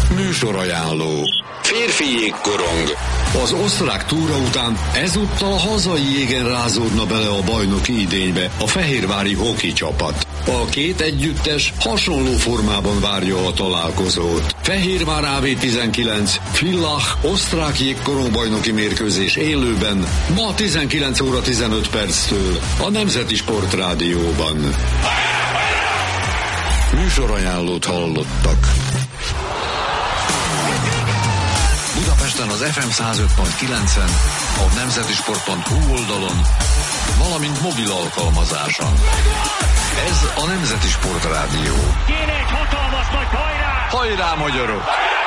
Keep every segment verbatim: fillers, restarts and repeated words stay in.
Műsorajánló. Férfi jégkorong. Az osztrák túra után ezúttal a hazai jégen rázódna bele a bajnoki idénybe a fehérvári hoki csapat. A két együttes hasonló formában várja a találkozót. Fehérvár á vé tizenkilenc, Villach osztrák jégkorongbajnoki mérkőzés élőben ma tizenkilenc óra tizenöt perctől a Nemzeti Sport Rádióban. Műsorajánlót hallottak. Budapesten az ef em száz öt pont kilencen, a nemzetisport pont hu oldalon, valamint mobil alkalmazáson. Ez a Nemzeti Sport Rádió. Kéne egy hatalmas nagy hajrá! Hajrá, magyarok!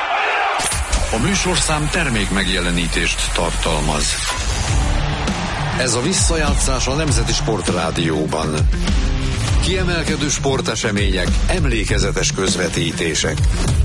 A műsorszám termék megjelenítést tartalmaz. Ez a visszajátszás a Nemzeti Sport Rádióban. Kiemelkedő sportesemények, emlékezetes közvetítések.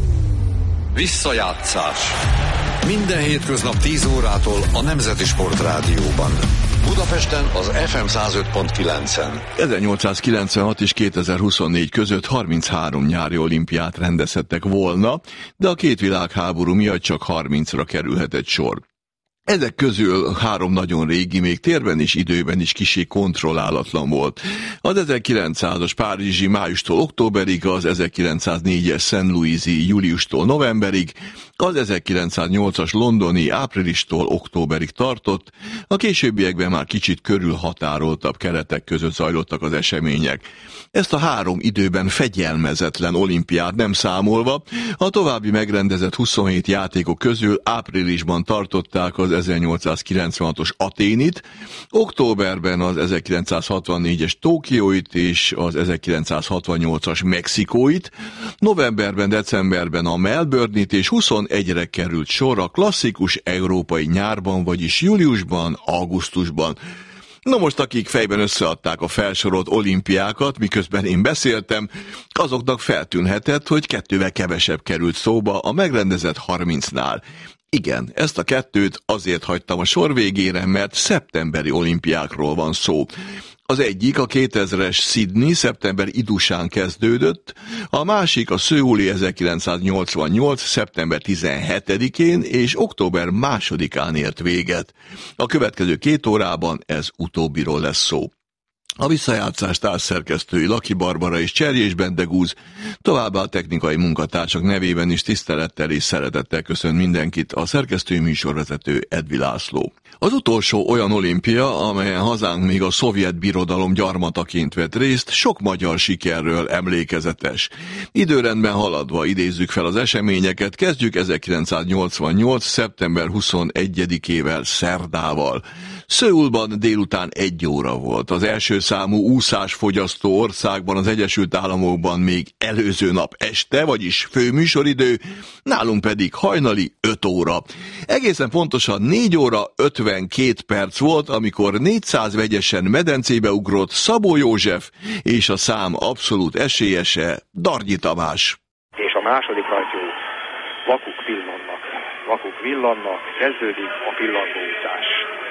Visszajátszás. Minden hétköznap tíz órától a Nemzeti Sport Rádióban. Budapesten az ef em száz öt pont kilencen. ezernyolcszázkilencvenhat és kétezer-huszonnégy között harminchárom nyári olimpiát rendezhettek volna, de a két világháború miatt csak harmincra kerülhetett sor. Ezek közül három nagyon régi, még térben és időben is kissé kontrollálatlan volt. Az ezerkilencszázas párizsi májustól októberig, az ezerkilencszáznégyes Saint Louis-i júliustól novemberig, az ezerkilencszáznyolcas londoni áprilistól októberig tartott, a későbbiekben már kicsit körülhatároltabb keretek között zajlottak az események. Ezt a három időben fegyelmezetlen olimpiát nem számolva, a további megrendezett huszonhét játékok közül áprilisban tartották az ezernyolcszázkilencvenhatos Athénit, októberben az ezerkilencszázhatvannégyes Tokióit és az ezerkilencszázhatvannyolcas Mexikóit, novemberben, decemberben a Melbourne-it, és huszonegyre került sor a klasszikus európai nyárban, vagyis júliusban, augusztusban. Na most, akik fejben összeadták a felsorolt olimpiákat, miközben én beszéltem, azoknak feltűnhetett, hogy kettővel kevesebb került szóba a megrendezett harmincnál. Igen, ezt a kettőt azért hagytam a sor végére, mert szeptemberi olimpiákról van szó. Az egyik a kétezres Sydney szeptember idusán kezdődött, a másik a szöuli ezerkilencszáznyolcvannyolc szeptember tizenhetedikén és október másodikán ért véget. A következő két órában ez utóbbiról lesz szó. A visszajátszás társszerkesztői Laki Barbara és Cserjés Bendegúz, továbbá a technikai munkatársak nevében is tisztelettel és szeretettel köszön mindenkit a szerkesztői műsorvezető Edvi László. Az utolsó olyan olimpia, amelyen hazánk még a szovjet birodalom gyarmataként vett részt, sok magyar sikerről emlékezetes. Időrendben haladva idézzük fel az eseményeket, kezdjük ezerkilencszáznyolcvannyolc szeptember huszonegyedikével, szerdával. Szöulban délután egy óra volt. Az első számú úszásfogyasztó országban, az Egyesült Államokban még előző nap este, vagyis főműsoridő, nálunk pedig hajnali öt óra. Egészen pontosan négy óra ötvenkét perc volt, amikor négyszáz vegyesen medencébe ugrott Szabó József és a szám abszolút esélyese Darnyi Tamás. És a második rajtjó, vakuk villannak, vakuk villannak, kezdődik a pillangóúszás.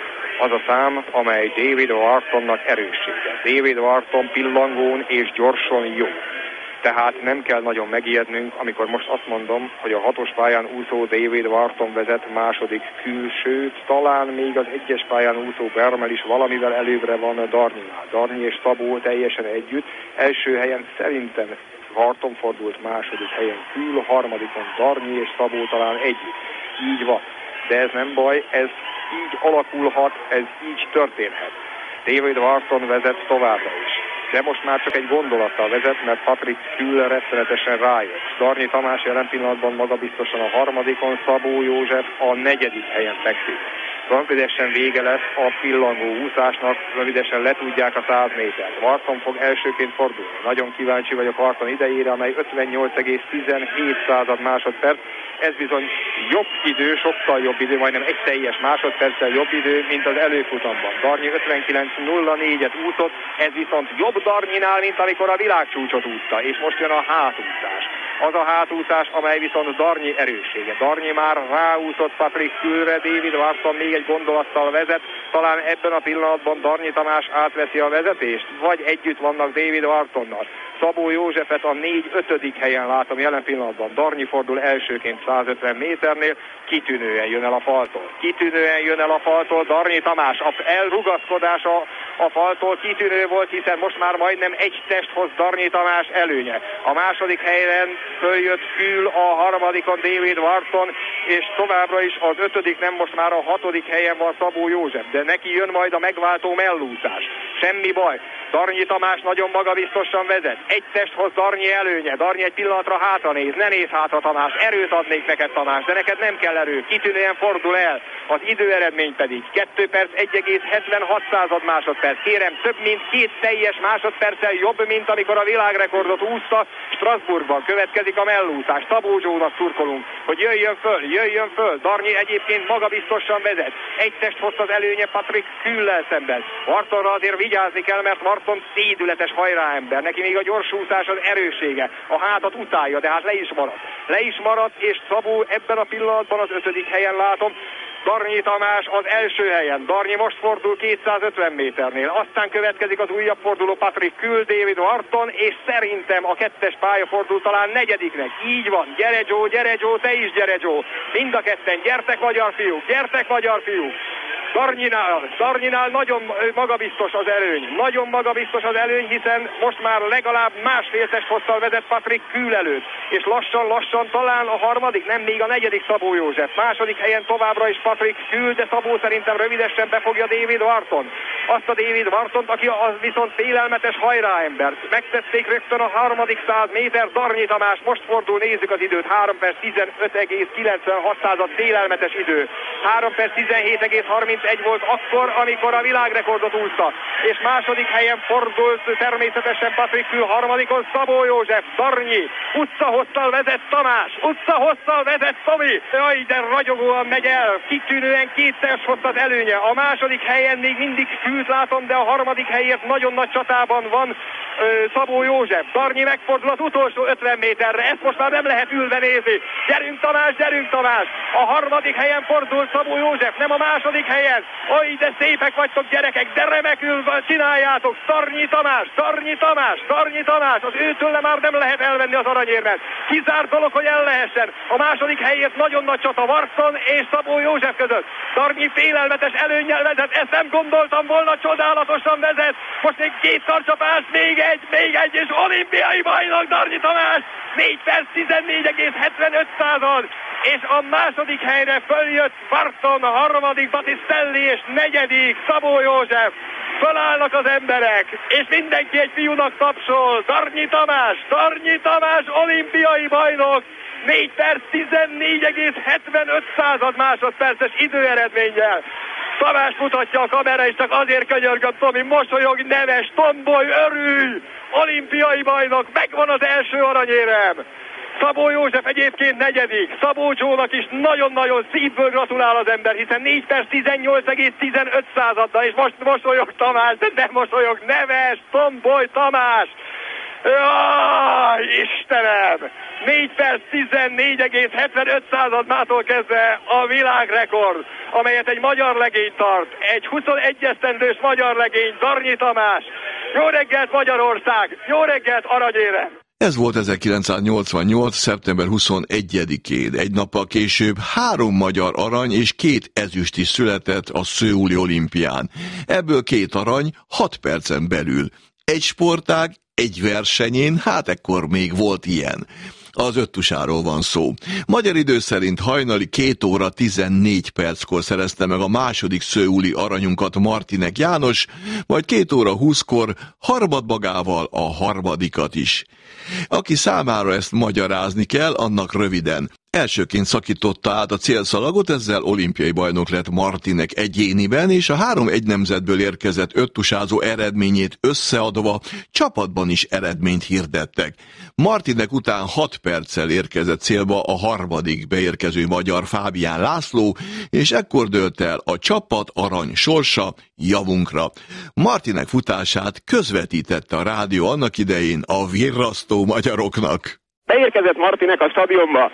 Az a szám, amely David Whartonnak erőssége. David Wharton pillangón és gyorsan jó. Tehát nem kell nagyon megijednünk, amikor most azt mondom, hogy a hatos pályán úszó David Wharton vezet második külsőt, talán még az egyes pályán úszó Bermel is valamivel előbbre van Darnynál. Darnyi és Szabó teljesen együtt. Első helyen szerintem Wharton fordult, második helyen Kül, harmadikon Darnyi és Szabó talán együtt. Így van. De ez nem baj, ez így alakulhat, ez így történhet. David Wharton vezet továbbra is. De most már csak egy gondolattal vezet, mert Patrick Kül rettenetesen rájött. Darnyi Tamás jelen pillanatban magabiztosan a harmadikon, Szabó József a negyedik helyen fekszik. Rövidesen vége lesz a pillangó úszásnak, rövidesen letudják a száz métert. Wharton fog elsőként fordulni. Nagyon kíváncsi vagyok Wharton idejére, amely ötvennyolc egész tizenhét másodperc. Ez bizony jobb idő, sokkal jobb idő, majdnem egy teljes másodperccel jobb idő, mint az előfutamban. Darnyi ötvenkilenc nulla négyet úszott, ez viszont jobb Darnyinál, mint amikor a világcsúcsot úszta, és most jön a hátúszás. Az a hátúszás, amely viszont Darnyi erőssége. Darnyi már ráúszott Patrick Külre, David Wharton még egy gondolattal vezet, talán ebben a pillanatban Darnyi Tamás átveszi a vezetést, vagy együtt vannak David Whartonnal. Szabó Józsefet a négy ötödik helyen látom jelen pillanatban. Darnyi fordul elsőként százötven méternél, kitűnően jön el a faltól. Kitűnően jön el a faltól Darnyi Tamás. A elrugaszkodása a faltól kitűnő volt, hiszen most már majdnem egy test hoz Darnyi Tamás előnye. A második helyen följött Kül, a harmadikon David Wharton, és továbbra is az ötödik, nem most már a hatodik helyen van Szabó József, de neki jön majd a megváltó mellúszás. Semmi baj. Darnyi Tamás nagyon magabiztosan vezet. Egy test hoz Darnyi előnye. Darnyi egy pillanatra hátra néz. Ne néz hátra, Tamás. Erőt adnék neked, Tamás, de neked nem kell erő. Kitűnően fordul el. Az időeredmény pedig kettő perc egy egész hetvenhat század másodperc. Kérem, több mint két teljes másodperccel jobb, mint amikor a világrekordot úszta Strasbourgban. Következik a mellúszás. Szabó Zsónak szurkolunk, hogy jöjjön föl, jöjjön föl. Darnyi egyébként magabiztosan vezet. Egy test hozta az előnye Patrick Küllel szemben. Whartonra azért vigyázni kell, mert Wharton szédületes hajráember. Neki még a gyorsúszás az erőssége. A hátat utálja, de hát le is maradt. Le is maradt, és Szabó ebben a pillanatban az ötödik helyen látom. Darnyi Tamás az első helyen. Darnyi most fordul kétszázötven méternél. Aztán következik az újabb forduló Patrick Kül, David Wharton, és szerintem a kettes pálya fordul talán negyediknek. Így van. Gyere Joe, gyere Joe, te is gyere Joe. Mind a ketten. Gyertek magyar fiúk, gyertek magyar fiúk. Darnyinál, Darnyinál nagyon magabiztos az előny. Nagyon magabiztos az előny, hiszen most már legalább másfél test hosszal vezet Patrick Kül előtt. És lassan-lassan talán a harmadik, nem még a negyedik Szabó József. Második helyen továbbra is Patrick Kül, de Szabó szerintem rövidesen befogja David Wharton. Azt a David Whartont, aki az viszont félelmetes hajráember. Megtették rögtön a harmadik száz méter. Darnyi Tamás most fordul, nézzük az időt. három perc tizenöt egész kilencvenhat század, félelmetes idő. három perc tizenhét egész harmincegy volt akkor, amikor a világrekordot úszta. És második helyen fordult természetesen Patrick Kül, harmadikon Szabó József. Darnyi utcahosszal vezet Tamás, utcahosszal vezet Tomi. Jaj, de ragyogóan megy el, kitűnően kétszeres hossz az előnye. A második helyen még mindig Kült látom, de a harmadik helyért nagyon nagy csatában van ö, Szabó József. Darnyi megfordul az utolsó ötven méterre, ezt most már nem lehet ülve nézni. Gyerünk Tamás, gyerünk Tamás! A harmadik helyen fordul Szabó József, nem a második helyen. Oj, de szépek vagytok gyerekek, de remekül csináljátok. Darnyi Tamás, Darnyi Tamás, Darnyi Tamás, az őtőle már nem lehet elvenni az aranyérmet. Kizárt dolog, hogy el lehessen. A második helyért nagyon nagy csata Wharton és Szabó József között. Darnyi félelmetes előnnyel vezet, ezt nem gondoltam volna, csodálatosan vezet. Most még két karcsapás, még egy, még egy, és olimpiai bajnok Darnyi Tamás. négy perc tizennégy egész hetvenöt század. És a második helyre följött Wharton, a harmadik Battistelli, és negyedik Szabó József. Fölállnak az emberek, és mindenki egy fiúnak tapsol. Darnyi Tamás, Darnyi Tamás, olimpiai bajnok, négy perc tizennégy egész hetvenöt század másodperces időeredménnyel. Tamás mutatja a kamera, és csak azért könyörgöm, Tomi, mosolyog, neves, tomboly, örülj! Olimpiai bajnok, megvan az első aranyérem! Szabó József egyébként negyedik. Szabó Zsónak is nagyon-nagyon szívből gratulál az ember, hiszen négy perc tizennyolc egész tizenöt századdal, és most mosolyog Tamás, de nem mosolyog, neves, tomboly Tamás! Jaj, Istenem! négy perc tizennégy egész hetvenöt század mától kezdve a világrekord, amelyet egy magyar legény tart. Egy huszonegy esztendős magyar legény, Darnyi Tamás. Jó reggelt Magyarország! Jó reggelt aranyérem! Ez volt ezerkilencszáznyolcvannyolc. szeptember huszonegyedikén. Egy nappal később három magyar arany és két ezüst is született a szöuli olimpián. Ebből két arany hat percen belül. Egy sportág, egy versenyén, hát ekkor még volt ilyen. Az öttusáról van szó. Magyar idő szerint hajnali két óra tizennégy perckor szerezte meg a második szöuli aranyunkat Martinek János, majd két óra húszkor harmadmagával a harmadikat is. Aki számára ezt magyarázni kell, annak röviden. Elsőként szakította át a célszalagot, ezzel olimpiai bajnok lett Martinek egyéniben, és a három egynemzetből érkezett öttusázó eredményét összeadva csapatban is eredményt hirdettek. Martinek után hat perccel érkezett célba a harmadik beérkező magyar Fábián László, és ekkor dőlt el a csapat arany sorsa javunkra. Martinek futását közvetítette a rádió annak idején a virrasztó magyaroknak. Beérkezett Martinek a stadionba.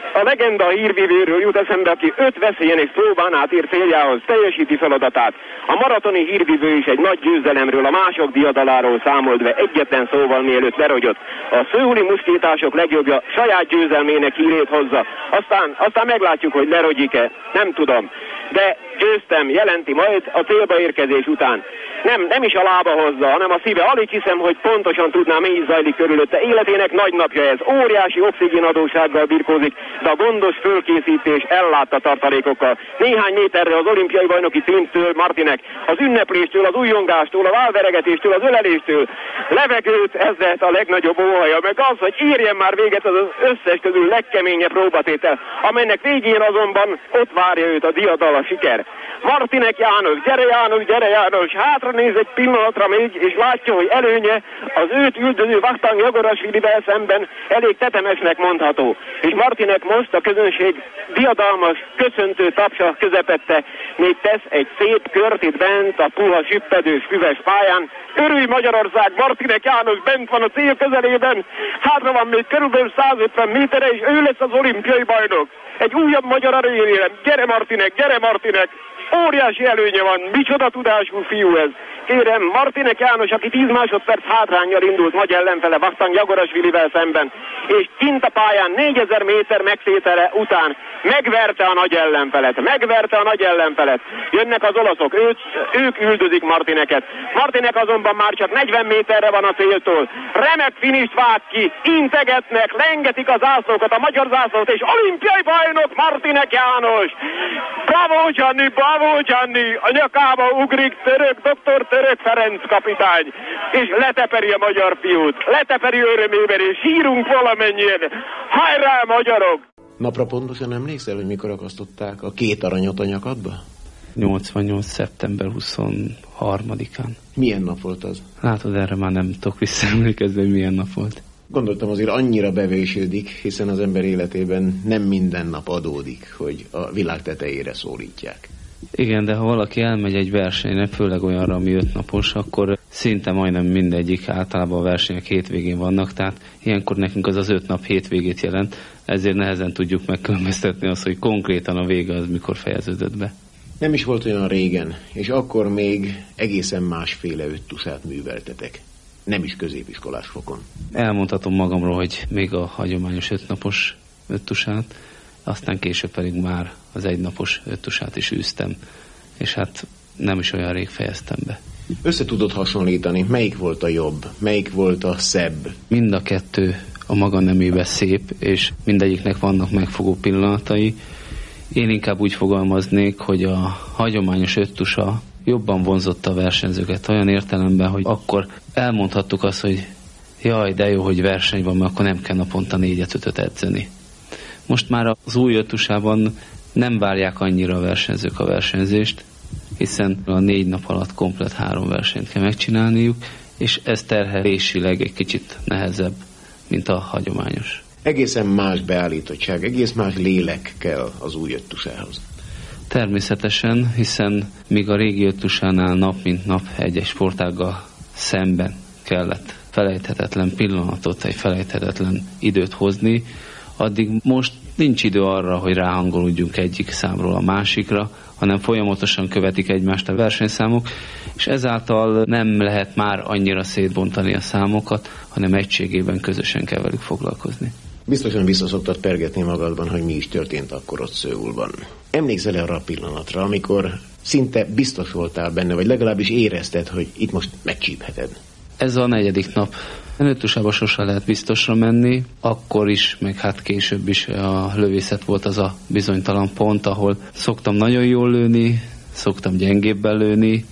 A legenda a hírvívőről jut eszembe, aki öt veszélyen és próbán átért céljához, teljesíti feladatát. A maratoni hírvívő is egy nagy győzelemről, a mások diadaláról számolt be egyetlen szóval, mielőtt lerogyott. A szőuli muszkétások legjobbja saját győzelmének hírét hozza. Aztán, aztán meglátjuk, hogy lerogyik-e. Nem tudom. De győztem, jelenti majd a célba érkezés után. Nem, nem is a lába hozza, hanem a szíve. Alig hiszem, hogy pontosan tudná, mi is zajlik körülötte. Életének nagy napja ez. Óriási oxigénadósággal birkózik, de a gondos fölkészítés ellátta tartalékokkal. Néhány méterre az olimpiai bajnoki címtől Martinek, az ünnepléstől, az újjongástól, a válveregetéstől, az öleléstől. Levegőt, ez lehet a legnagyobb óhaja, meg az, hogy érjen már véget az összes közül legkeményebb próbatétel, amelynek végén azonban ott várja őt a diadal, a siker. Martinek János, gyere János, gyere János, hátra néz egy pillanatra még, és látja, hogy előnye az őt üldöző Vakhtang Jagorasvilivel szemben elég tetemesnek mondható. És Martinek most a közönség diadalmas, köszöntő tapsa közepette még tesz egy szép kört itt bent a puha süppedős füves pályán. Örülj Magyarország, Martinek János bent van a cél közelében, hátra van még körülbelül százötven méterre, és ő lesz az olimpiai bajnok. Egy újabb magyar arénélem. Gyere Martinek, gyere Martinek! Óriási előnye van, micsoda tudású fiú ez. Kérem, Martinek János, aki tíz másodperc hátránnyal indult nagy ellenfele Vakhtang Jagorasvilivel szemben, és kint a pályán négyezer méter megtétele után megverte a nagy ellenfelet, megverte a nagy ellenfelet. Jönnek az olaszok, őt, ők üldözik Martineket. Martinek azonban már csak negyven méterre van a céltól. Remek finist vág ki, integetnek, lengetik a zászlókat, a magyar zászlót, és olimpiai bajnok Martinek János. Bravo Gianni, bravo Gianni, a nyakába ugrik török, doktor Török Ferenc kapitány, és leteperi a magyar fiút, leteperi örömében, és sírunk valamennyien. Hajrá magyarok! Napra pontosan emlékszel, hogy mikor akasztották a két aranyat a nyakadba? nyolcvannyolc szeptember huszonharmadikán. Milyen nap volt az? Látod, erre már nem tudok visszaemlékezni, hogy milyen nap volt. Gondoltam, azért annyira bevésődik, hiszen az ember életében nem minden nap adódik, hogy a világ tetejére szólítják. Igen, de ha valaki elmegy egy versenyre, főleg olyanra, ami öt napos, akkor szinte majdnem mindegyik, általában a versenyek hétvégén vannak, tehát ilyenkor nekünk az az öt nap hétvégét jelent, ezért nehezen tudjuk megkülönböztetni azt, hogy konkrétan a vége az mikor fejeződött be. Nem is volt olyan régen, és akkor még egészen másféle öttusát műveltetek. Nem is középiskolás fokon. Elmondhatom magamról, hogy még a hagyományos ötnapos öttusát, aztán később pedig már az egynapos öttusát is űztem, és hát nem is olyan rég fejeztem be. Össze tudod hasonlítani, melyik volt a jobb, melyik volt a szebb? Mind a kettő a maga nemébe szép, és mindegyiknek vannak megfogó pillanatai. Én inkább úgy fogalmaznék, hogy a hagyományos öttusa jobban vonzotta a versenyzőket olyan értelemben, hogy akkor elmondhattuk azt, hogy jaj, de jó, hogy verseny van, mert akkor nem kell naponta négyet-ötöt edzeni. Most már az új öttusában nem várják annyira a versenyzők a versenyzést, hiszen a négy nap alatt komplet három versenyt kell megcsinálniuk, és ez terhelésileg egy kicsit nehezebb, mint a hagyományos. Egészen más beállítottság, egész más lélek kell az új öttusához. Természetesen, hiszen míg a régi öttusánál nap mint nap egy-egy sportággal szemben kellett felejthetetlen pillanatot, egy felejthetetlen időt hozni, addig most nincs idő arra, hogy ráhangolódjunk egyik számról a másikra, hanem folyamatosan követik egymást a versenyszámok, és ezáltal nem lehet már annyira szétbontani a számokat, hanem egységében közösen kell velük foglalkozni. Biztosan visszaszoktad pergetni magadban, hogy mi is történt akkor ott Szöulban. Emlékszel arra a pillanatra, amikor szinte biztos voltál benne, vagy legalábbis érezted, hogy itt most megcsípheted? Ez a negyedik nap. Öttusába sosem lehet biztosra menni, akkor is, meg hát később is a lövészet volt az a bizonytalan pont, ahol szoktam nagyon jól lőni, szoktam gyengébben lőni,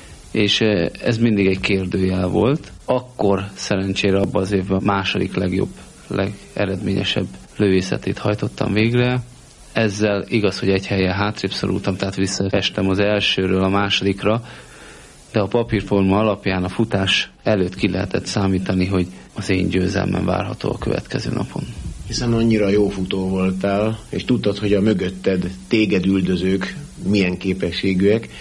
és ez mindig egy kérdőjel volt. Akkor szerencsére abban az évben a második legjobb, legeredményesebb lövészetét hajtottam végre. Ezzel igaz, hogy egy helyen hátrébb szorultam, tehát visszaestem az elsőről a másodikra, de a papírforma alapján a futás előtt ki lehetett számítani, hogy az én győzelmem várható a következő napon. Hiszen annyira jó futó voltál, és tudtad, hogy a mögötted téged üldözők milyen képességűek,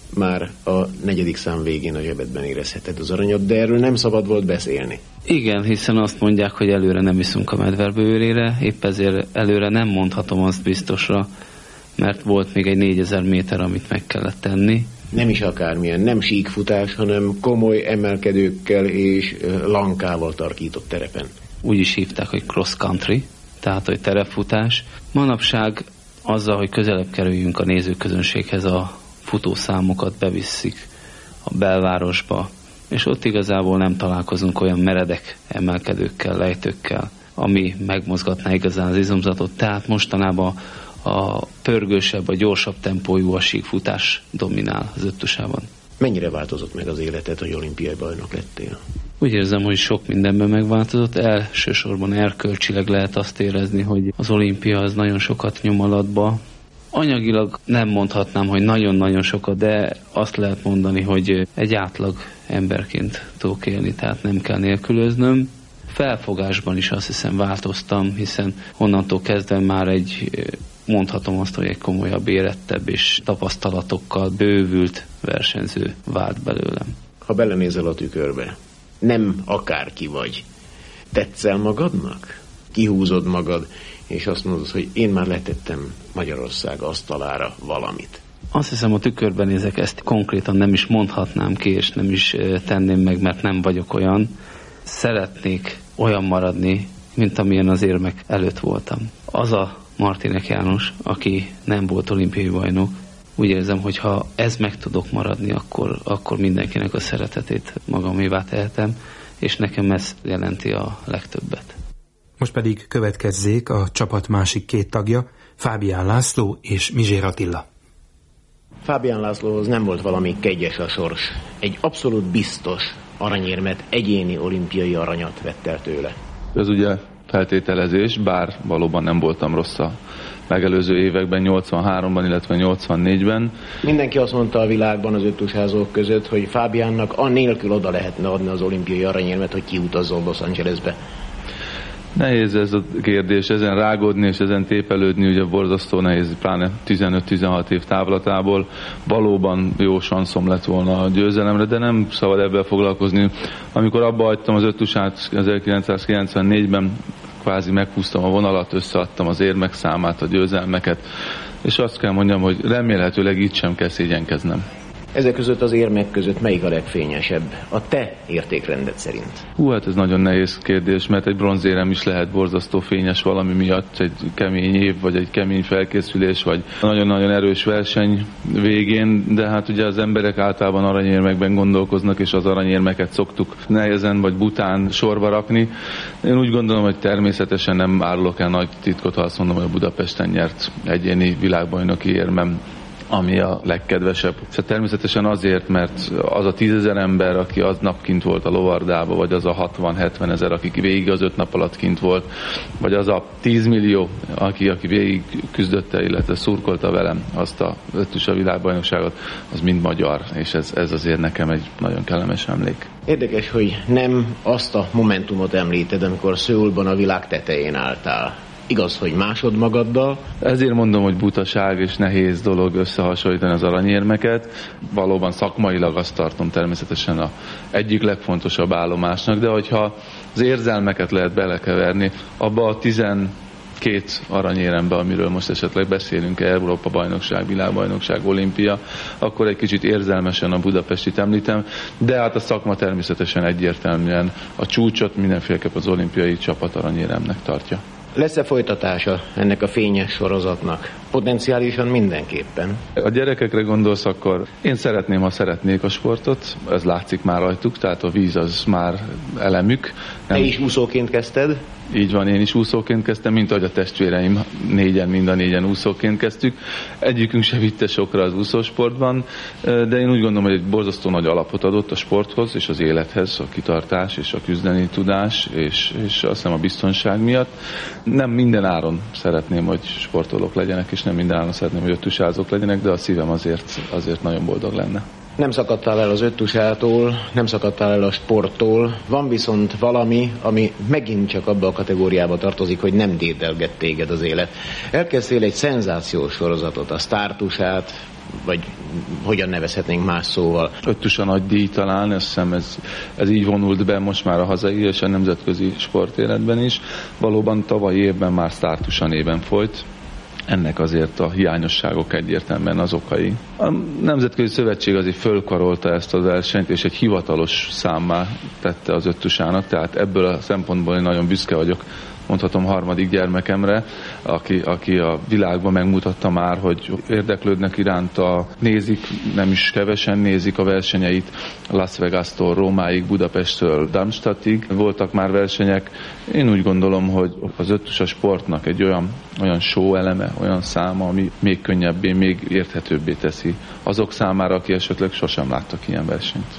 már a negyedik szám végén a zsebedben érezheted az aranyat, de erről nem szabad volt beszélni. Igen, hiszen azt mondják, hogy előre nem iszunk a medverbőrére, épp ezért előre nem mondhatom azt biztosra, mert volt még egy négyezer méter, amit meg kellett tenni. Nem is akármilyen, nem síkfutás, hanem komoly emelkedőkkel és lankával tarkított terepen. Úgy is hívták, hogy cross country, tehát hogy terepfutás. Manapság azzal, hogy közelebb kerüljünk a nézőközönséghez, a futószámokat beviszik a belvárosba, és ott igazából nem találkozunk olyan meredek emelkedőkkel, lejtőkkel, ami megmozgatná igazán az izomzatot. Tehát mostanában a pörgősebb, a gyorsabb tempójú a síkfutás dominál az öttusában. Mennyire változott meg az életed, hogy olimpiai bajnok lettél? Úgy érzem, hogy sok mindenben megváltozott. Elsősorban erkölcsileg lehet azt érezni, hogy az olimpia az nagyon sokat nyom alatba. Anyagilag nem mondhatnám, hogy nagyon-nagyon sokat, de azt lehet mondani, hogy egy átlag emberként tudok élni, tehát nem kell nélkülöznöm. Felfogásban is azt hiszem változtam, hiszen onnantól kezdve már egy, mondhatom azt, hogy egy komolyabb, érettebb és tapasztalatokkal bővült versenyző vált belőlem. Ha belenézel a tükörbe, nem akárki vagy, tetszel magadnak? Kihúzod magad, és azt mondod, hogy én már letettem Magyarország asztalára valamit. Azt hiszem, a tükörben nézek, ezt konkrétan nem is mondhatnám ki, és nem is tenném meg, mert nem vagyok olyan. Szeretnék olyan maradni, mint amilyen az érmek előtt voltam. Az a Martinek János, aki nem volt olimpiai bajnok, úgy érzem, hogy ha ez meg tudok maradni, akkor, akkor mindenkinek a szeretetét magamévá tehetem, és nekem ez jelenti a legtöbbet. Most pedig következzék a csapat másik két tagja, Fábián László és Mizsér Attila. Fábián Lászlóhoz nem volt valami kegyes a sors. Egy abszolút biztos aranyérmet, egyéni olimpiai aranyat vett el tőle. Ez ugye feltételezés, bár valóban nem voltam rossz a megelőző években, nyolcvanháromban, illetve nyolcvannégyben. Mindenki azt mondta a világban az öttusázók között, hogy Fábiánnak anélkül oda lehetne adni az olimpiai aranyérmet, hogy kiutazzon Los Angelesbe. Nehéz ez a kérdés, ezen rágódni és ezen tépelődni, ugye borzasztó nehéz, pláne tizenöt-tizenhat év távlatából. Valóban jó sanszom lett volna a győzelemre, de nem szabad ebben foglalkozni. Amikor abba hagytam az öttusát ezerkilencszázkilencvennégyben, kvázi meghúztam a vonalat, összeadtam az érmek számát, a győzelmeket, és azt kell mondjam, hogy remélhetőleg itt sem kell szégyenkeznem. Ezek között az érmek között melyik a legfényesebb a te értékrendet szerint? Hú, hát ez nagyon nehéz kérdés, mert egy bronzérem is lehet borzasztó fényes valami miatt, egy kemény év, vagy egy kemény felkészülés, vagy nagyon-nagyon erős verseny végén, de hát ugye az emberek általában aranyérmekben gondolkoznak, és az aranyérmeket szoktuk nehezen vagy bután sorba rakni. Én úgy gondolom, hogy természetesen nem árulok el nagy titkot, ha azt mondom, hogy a Budapesten nyert egyéni világbajnoki érmem, ami a legkedvesebb. Szóval természetesen azért, mert az a tízezer ember, aki aznap kint volt a lovardába, vagy az a hatvan-hetven ezer, aki végig az öt nap alatt kint volt, vagy az a tíz millió, aki, aki végig küzdötte, illetve szurkolta velem azt a öttusa világbajnokságot, az mind magyar, és ez, ez azért nekem egy nagyon kellemes emlék. Érdekes, hogy nem azt a momentumot említed, amikor Szöulban a világ tetején álltál. Igaz, hogy másod magaddal. Ezért mondom, hogy butaság és nehéz dolog összehasonlítani az aranyérmeket. Valóban szakmailag azt tartom természetesen a egyik legfontosabb állomásnak, de hogyha az érzelmeket lehet belekeverni, abba a tizenkét aranyérembe, amiről most esetleg beszélünk, Európa bajnokság, világbajnokság, olimpia, akkor egy kicsit érzelmesen a Budapestit említem, de hát a szakma természetesen egyértelműen a csúcsot mindenféleképp az olimpiai csapat aranyéremnek tartja. Lesz-e folytatása ennek a fényes sorozatnak? Potenciálisan mindenképpen. A gyerekekre gondolsz, akkor én szeretném, ha szeretnék a sportot, ez látszik már rajtuk, tehát a víz az már elemük. Nem... Te is úszóként kezdted? Így van, én is úszóként kezdtem, mint ahogy a testvéreim négyen, mind a négyen úszóként kezdtük. Egyikünk se vitte sokra az úszósportban, de én úgy gondolom, hogy egy borzasztó nagy alapot adott a sporthoz és az élethez, a kitartás és a küzdeni tudás, és, és azt hiszem a biztonság miatt. Nem minden áron szeretném, hogy sportolók legyenek, és nem minden áron szeretném, hogy öttusázók legyenek, de a szívem azért, azért nagyon boldog lenne. Nem szakadtál el az öttusától, nem szakadtál el a sporttól, van viszont valami, ami megint csak abba a kategóriába tartozik, hogy nem dédelget téged az élet. Elkezdtél egy szenzációs sorozatot, a Sztártusát, vagy hogyan nevezhetnénk más szóval. Öttus a nagy díj talán, azt hiszem ez, ez így vonult be most már a hazai és a nemzetközi sportéletben is. Valóban tavalyi évben már Sztártusa néven folyt. Ennek azért a hiányosságok egyértelműen az okai. A Nemzetközi Szövetség azért fölkarolta ezt a versenyt, és egy hivatalos számmá tette az öttusának, tehát ebből a szempontból én nagyon büszke vagyok, mondhatom harmadik gyermekemre, aki, aki a világban megmutatta már, hogy érdeklődnek iránta, nézik, nem is kevesen nézik a versenyeit, Las Vegas-tól Rómáig, Budapesttől Darmstadtig voltak már versenyek. Én úgy gondolom, hogy az öttus a sportnak egy olyan, olyan show eleme, olyan száma, ami még könnyebbé, még érthetőbbé teszi azok számára, aki esetleg sosem láttak ilyen versenyt.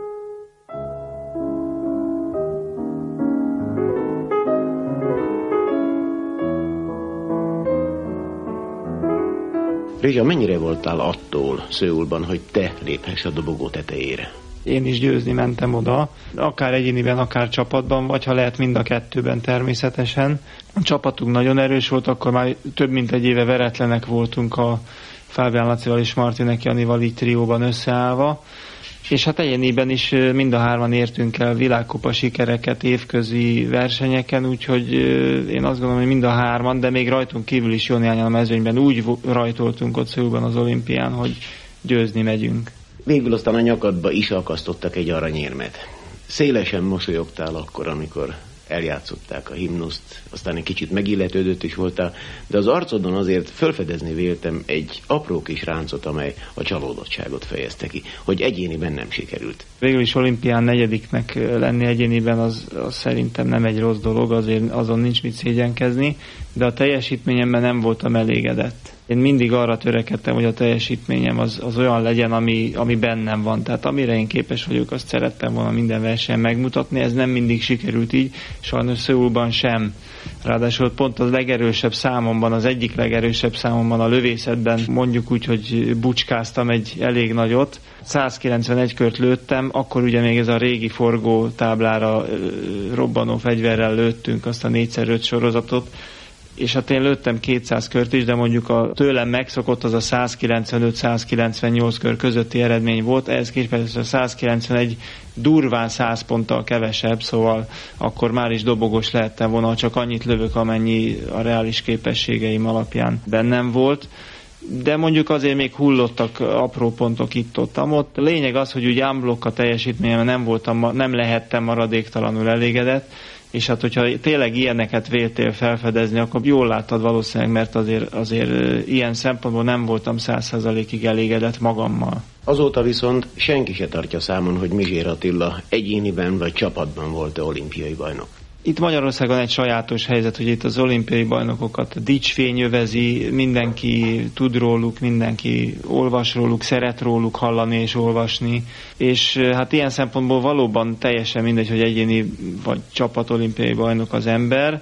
Rézsa, mennyire voltál attól Szöulban, hogy te léphess a dobogó tetejére? Én is győzni mentem oda, akár egyéniben, akár csapatban, vagy ha lehet mind a kettőben természetesen. A csapatunk nagyon erős volt, akkor már több mint egy éve veretlenek voltunk a Fábián Lacival és Martinek Janival így trióban összeállva. És hát egyéniben is mind a hárman értünk el világkupa sikereket évközi versenyeken, úgyhogy én azt gondolom, hogy mind a hárman, de még rajtunk kívül is jó néhányan a mezőnyben úgy rajtoltunk ott Szöulban az olimpián, hogy győzni megyünk. Végül aztán a nyakadba is akasztottak egy aranyérmet. Szélesen mosolyogtál akkor, amikor eljátszották a himnuszt, aztán egy kicsit megilletődött is voltál, de az arcodon azért felfedezni véltem egy apró kis ráncot, amely a csalódottságot fejezte ki, hogy egyéniben nem sikerült. Végül is olimpián negyediknek lenni egyéniben az, az szerintem nem egy rossz dolog, azért azon nincs mit szégyenkezni, de a teljesítményemben nem voltam elégedett. Én mindig arra törekedtem, hogy a teljesítményem az, az olyan legyen, ami, ami bennem van. Tehát amire én képes vagyok, azt szerettem volna minden versenyen megmutatni. Ez nem mindig sikerült így, sajnos Szöulban sem. Ráadásul pont az legerősebb számomban, az egyik legerősebb számomban a lövészetben, mondjuk úgy, hogy bucskáztam egy elég nagyot. százkilencvenegy kört lőttem, akkor ugye még ez a régi forgó táblára robbanó fegyverrel lőttünk azt a négyszer öt sorozatot, és hát én lőttem kétszáz kört is, de mondjuk a tőlem megszokott az a százkilencvenöt százkilencvennyolc kör közötti eredmény volt, ehhez képest a százkilencvenegy durván száz ponttal kevesebb, szóval akkor már is dobogos lehettem volna, csak annyit lövök, amennyi a reális képességeim alapján bennem volt. De mondjuk azért még hullottak apró pontok itt-ott-ott. A lényeg az, hogy úgy unblock a teljesítményem nem voltam, nem lehettem maradéktalanul elégedett, és hát hogyha tényleg ilyeneket véltél felfedezni, akkor jól láttad valószínűleg, mert azért, azért ilyen szempontból nem voltam száz százalékig elégedett magammal. Azóta viszont senki se tartja számon, hogy Mizsér Attila egyéniben vagy csapatban volt-e olimpiai bajnok. Itt Magyarországon egy sajátos helyzet, hogy itt az olimpiai bajnokokat dicsfény övezi, mindenki tud róluk, mindenki olvas róluk, szeret róluk hallani és olvasni, és hát ilyen szempontból valóban teljesen mindegy, hogy egyéni vagy csapat olimpiai bajnok az ember.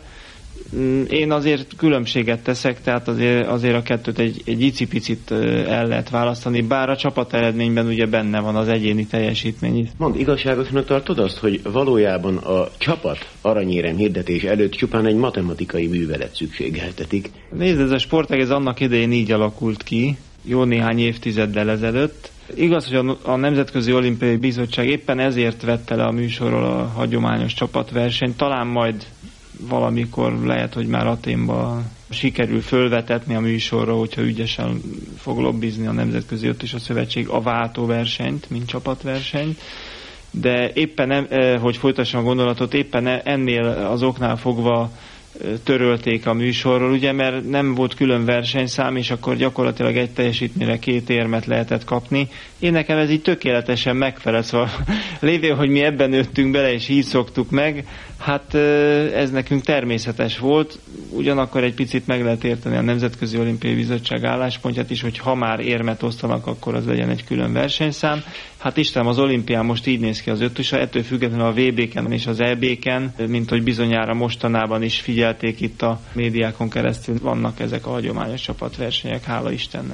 Én azért különbséget teszek, tehát azért, azért a kettőt egy, egy icipicit el lehet választani, bár a csapat eredményben ugye benne van az egyéni teljesítmény. Mondd, igazságosnak tartod azt, hogy valójában a csapat aranyérem hirdetés előtt csupán egy matematikai művelet szükségeltetik? Nézd, ez a sportág ez annak idején így alakult ki, jó néhány évtizeddel ezelőtt. Igaz, hogy a, a Nemzetközi Olimpiai Bizottság éppen ezért vette le a műsorról a hagyományos csapatversenyt, talán majd valamikor lehet, hogy már Athénban sikerül fölvetetni a műsorra, hogyha ügyesen fog lobbizni a Nemzetközi Ott és a Szövetség a váltóversenyt, mint csapatversenyt. De éppen, hogy folytassam a gondolatot, éppen ennél az oknál fogva törölték a műsorról, ugye, mert nem volt külön versenyszám, és akkor gyakorlatilag egy teljesítményre két érmet lehetett kapni. Én nekem ez így tökéletesen megfelel, szóval lévén, hogy mi ebben nőttünk bele, és így szoktuk meg, hát ez nekünk természetes volt, ugyanakkor egy picit meg lehet érteni a Nemzetközi Olimpiai Bizottság álláspontját is, hogy ha már érmet osztanak, akkor az legyen egy külön versenyszám. Hát Istenem, az olimpián most így néz ki az öttusa, ettől függetlenül a vé bé-ken és az é bé-ken, mint hogy bizonyára mostanában is figyelték itt a médiákon keresztül, vannak ezek a hagyományos csapatversenyek, hála Istennek.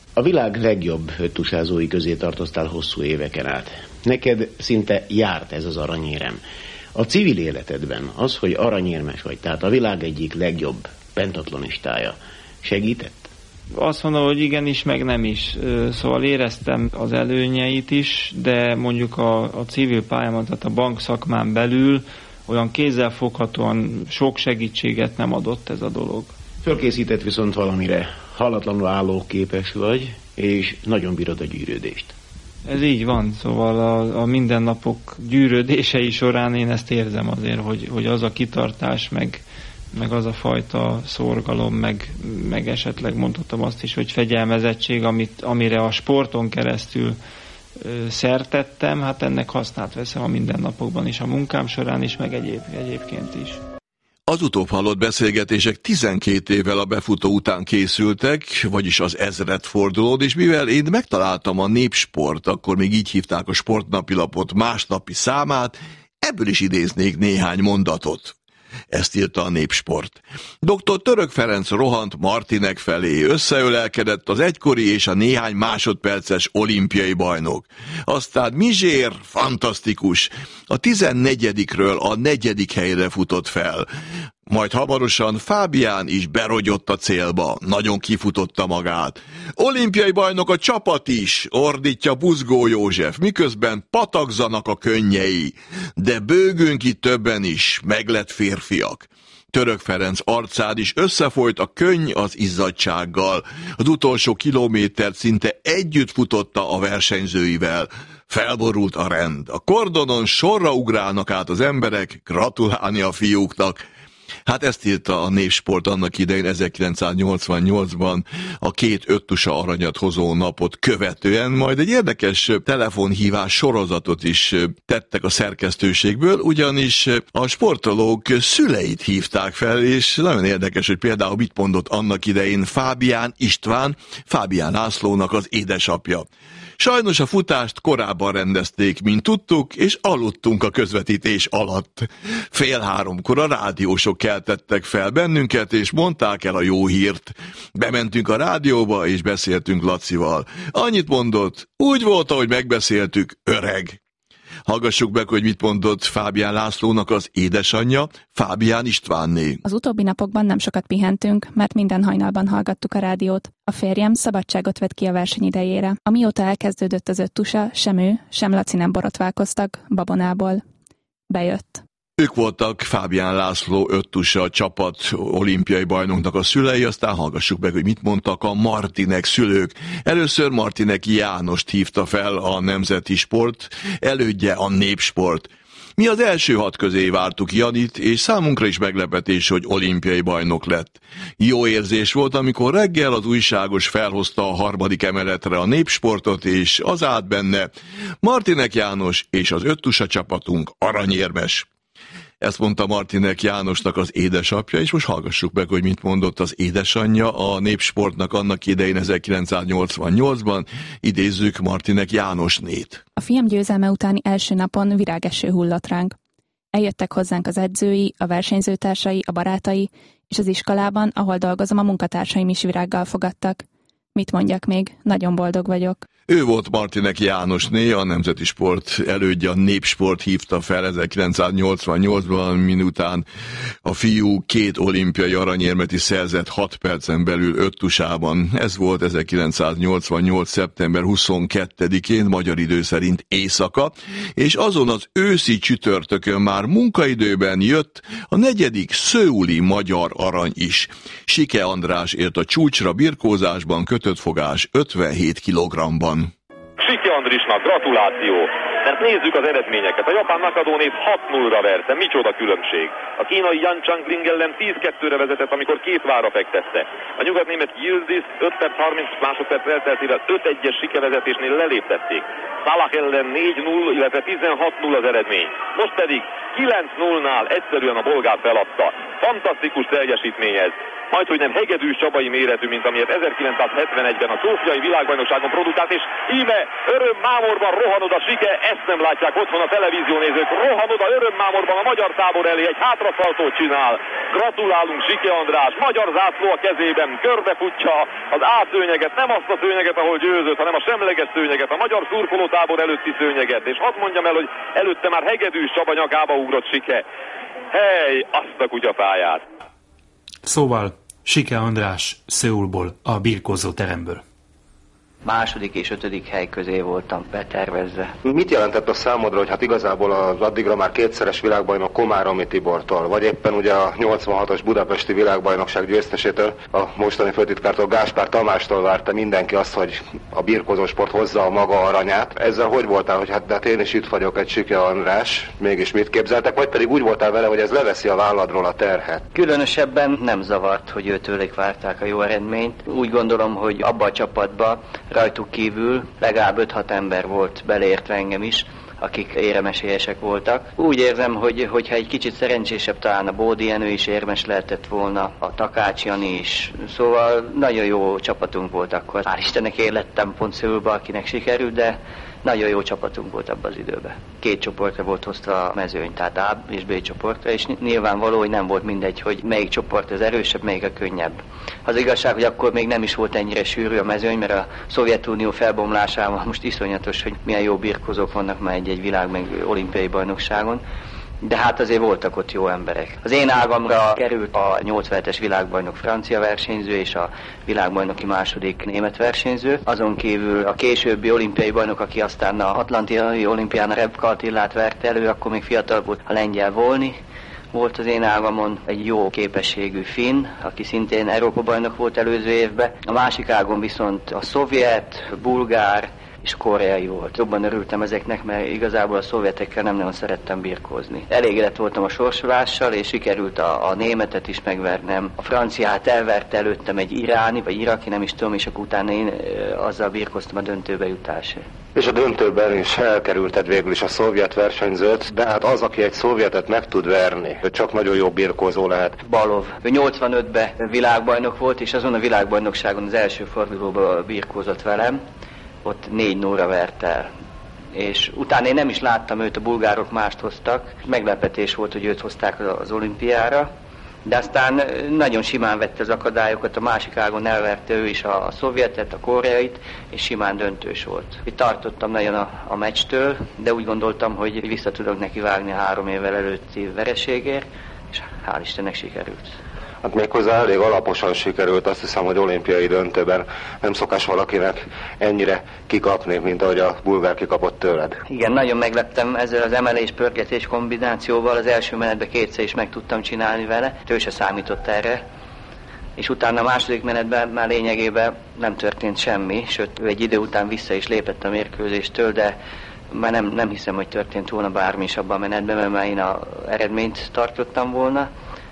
A világ legjobb öttusázói közé tartoztál hosszú éveken át. Neked szinte járt ez az aranyérem. A civil életedben az, hogy aranyérmes vagy, tehát a világ egyik legjobb pentatlonistája, segített? Azt mondom, hogy igenis, meg nem is. Szóval éreztem az előnyeit is, de mondjuk a, a civil pályámon, tehát a bankszakmán belül olyan kézzelfoghatóan sok segítséget nem adott ez a dolog. Fölkészített viszont valamire. Hallatlanul állóképes vagy, és nagyon bírod a gyűrődést. Ez így van, szóval a, a mindennapok gyűrődései során én ezt érzem azért, hogy, hogy az a kitartás, meg, meg az a fajta szorgalom, meg, meg esetleg mondhatom azt is, hogy fegyelmezettség, amit, amire a sporton keresztül ö, szertettem, hát ennek hasznát veszem a mindennapokban is, a munkám során is, meg egyéb, egyébként is. Az utóbb hallott beszélgetések tizenkét évvel a befutó után készültek, vagyis az ezredfordulón, és mivel én megtaláltam a Népsport, akkor még így hívták a sportnapilapot másnapi számát, ebből is idéznék néhány mondatot. Ezt írta a Népsport. doktor Török Ferenc rohant Martinek felé, összeölelkedett az egykori és a néhány másodperces olimpiai bajnok. Aztán Mizsér, fantasztikus, a tizennegyedikről a negyedik helyre futott fel. Majd hamarosan Fábián is berogyott a célba, nagyon kifutotta magát. Olimpiai bajnok a csapat is, ordítja Buzgó József, miközben patakzanak a könnyei. De bőgünk itt többen is, meglett férfiak. Török Ferenc arcán is összefolyt a könny az izzadsággal. Az utolsó kilométert szinte együtt futotta a versenyzőivel. Felborult a rend. A kordonon sorra ugrálnak át az emberek, gratulálni a fiúknak. Hát ezt írta a Népsport annak idején ezerkilencszáznyolcvannyolcban a két öttusa aranyat hozó napot követően, majd egy érdekes telefonhívás sorozatot is tettek a szerkesztőségből, ugyanis a sportolók szüleit hívták fel, és nagyon érdekes, hogy például mit mondott annak idején Fábián István, Fábián Lászlónak az édesapja. Sajnos a futást korábban rendezték, mint tudtuk, és aludtunk a közvetítés alatt. Fél háromkor a rádiósok keltettek fel bennünket, és mondták el a jó hírt. Bementünk a rádióba, és beszéltünk Lacival. Annyit mondott, úgy volt, ahogy megbeszéltük, öreg. Hallgassuk meg, hogy mit mondott Fábián Lászlónak az édesanyja, Fábián Istvánné. Az utóbbi napokban nem sokat pihentünk, mert minden hajnalban hallgattuk a rádiót. A férjem szabadságot vett ki a verseny idejére. Amióta elkezdődött az öttusa, sem ő, sem Laci nem borotválkoztak, babonából. Bejött. Ők voltak Fábián László öttusa csapat olimpiai bajnoknak a szülei, aztán hallgassuk meg, hogy mit mondtak a Martinek szülők. Először Martinek Jánost hívta fel a Nemzeti Sport, elődje a Népsport. Mi az első hat közé vártuk Janit, és számunkra is meglepetés, hogy olimpiai bajnok lett. Jó érzés volt, amikor reggel az újságos felhozta a harmadik emeletre a Népsportot, és az állt benne: Martinek János és az öttusa csapatunk aranyérmes. Ezt mondta Martinek Jánosnak az édesapja, és most hallgassuk meg, hogy mit mondott az édesanyja a Népsportnak annak idején ezerkilencszáznyolcvannyolcban, idézzük Martinek Jánosnét. A fiam győzelme utáni első napon virágeső hullott ránk. Eljöttek hozzánk az edzői, a versenyzőtársai, a barátai, és az iskolában, ahol dolgozom, a munkatársaim is virággal fogadtak. Mit mondjak még? Nagyon boldog vagyok. Ő volt Martinek Jánosné, a Nemzeti Sport elődje, a Népsport hívta fel ezerkilencszáznyolcvannyolcban, miután a fiú két olimpiai aranyérmet is szerzett hat percen belül öttusában. Ez volt ezerkilencszáznyolcvannyolc. szeptember huszonkettedikén, magyar idő szerint éjszaka, és azon az őszi csütörtökön már munkaidőben jött a negyedik szöuli magyar arany is. Sike András ért a csúcsra birkózásban, kötött fogás ötvenhét kilogramban. Sike Andrisnak gratuláció, mert nézzük az eredményeket. A japán Nakadó név hat nullra verte, micsoda különbség. A kínai Yan Changling ellen tíz kettőre vezetett, amikor két vára fektette. A nyugatnémet Yildiz öt perc harminc másodperc elteltével öt egyes Sike vezetésnél leléptették. Salah ellen négy null, illetve tizenhat null az eredmény. Most pedig kilenc nullnál egyszerűen a bolgár feladta. Fantasztikus teljesítmény ez. Majdhogy nem hegedűs csabai méretű, mint amilyet ezerkilencszázhetvenegyben a szófiai világbajnokságon produkált, és íme öröm mámorban rohanod a Sike ezt nem látják otthon a televíziónézők. Rohan oda örömmámorban a magyar tábor elé, egy hátraszaltót csinál. Gratulálunk Sike András, magyar zászló a kezében, körbefutja az A szőnyeget, nem azt a szőnyeget, ahol győzött, hanem a semleges szőnyeget, a magyar szurkolótábor előtti szőnyeget. És hadd mondjam el, hogy előtte már Hegedűs Csaba nyakába ugrott Sike. Hely, azt a kutyapályát! Szóval Sike András Szöulból, a birkózó teremből. Második és ötödik hely közé voltam betervezve. Mit jelentett a számodra, hogy hát igazából az addigra már kétszeres világbajnok Komáromi Tibortól, vagy éppen ugye a nyolcvanhatos budapesti világbajnokság győztesétől, a mostani főtitkártól, Gáspár Tamástól várta mindenki azt, hogy a birkózó sport hozza a maga aranyát. Ezzel hogy voltál, hogy hát, de hát én is itt vagyok, egy Sike András, mégis mit képzeltek, vagy pedig úgy voltál vele, hogy ez leveszi a válladról a terhet? Különösebben nem zavart, hogy őtőlük várták a jó eredményt. Úgy gondolom, hogy abba a csapatba rajtuk kívül legalább öt-hat ember volt, beleértve engem is, akik éremesélyesek voltak. Úgy érzem, hogy hogyha egy kicsit szerencsésebb, talán a Bódi Jenő is érmes lehetett volna, a Takács Jani is. Szóval nagyon jó csapatunk volt akkor. Hál' Istennek én lettem pont Szöulba, akinek sikerült, de nagyon jó csapatunk volt abban az időben. Két csoportra volt hozva a mezőny, tehát A és B csoportra, és nyilvánvaló, hogy nem volt mindegy, hogy melyik csoport az erősebb, melyik a könnyebb. Az igazság, hogy akkor még nem is volt ennyire sűrű a mezőny, mert a Szovjetunió felbomlásával most iszonyatos, hogy milyen jó birkózók vannak már egy-egy világ meg olimpiai bajnokságon. De hát azért voltak ott jó emberek. Az én ágamra került a nyolcvanhetes világbajnok francia versenyző és a világbajnoki második német versenyző. Azon kívül a későbbi olimpiai bajnok, aki aztán a atlantai olimpián a Rebka Attillát verte elő, akkor még fiatal volt, a lengyel Volny volt az én ágamon, egy jó képességű finn, aki szintén Európa bajnok volt előző évben. A másik ágon viszont a szovjet, bulgár és koreai volt. Jobban örültem ezeknek, mert igazából a szovjetekkel nem nagyon szerettem birkózni. Elégedett voltam a sorsolással, és sikerült a, a németet is megvernem. A franciát elverte előttem egy iráni, vagy iraki, nem is tudom, és akkor utána én e, azzal birkóztam a döntőbe jutásért. És a döntőben is elkerülted végül is a szovjet versenyzőt, de hát az, aki egy szovjetet meg tud verni, hogy csak nagyon jó birkózó lehet. Balov. Ő nyolcvanötben világbajnok volt, és azon a világbajnokságon az első fordulóban birkózott velem. Ott négy nullra vert el. És utána én nem is láttam őt, a bulgárok mást hoztak. Meglepetés volt, hogy őt hozták az olimpiára, de aztán nagyon simán vette az akadályokat, a másik ágon elverte ő is a, a szovjetet, a koreait, és simán döntős volt. Itt tartottam nagyon a, a meccstől, de úgy gondoltam, hogy vissza tudok neki vágni a három évvel előtti vereségért, és hál' Istennek sikerült. Hát méghozzá elég alaposan sikerült, azt hiszem, hogy olimpiai döntőben nem szokás valakinek ennyire kikapni, mint ahogy a bulgár kikapott tőled. Igen, nagyon megleptem ezzel az emelés-pörgetés kombinációval, az első menetben kétszer is meg tudtam csinálni vele, ő se számított erre. És utána a második menetben már lényegében nem történt semmi, sőt, ő egy idő után vissza is lépett a mérkőzéstől, de már nem, nem hiszem, hogy történt volna bármi is abban a menetben, mert már én az eredményt tartottam volna,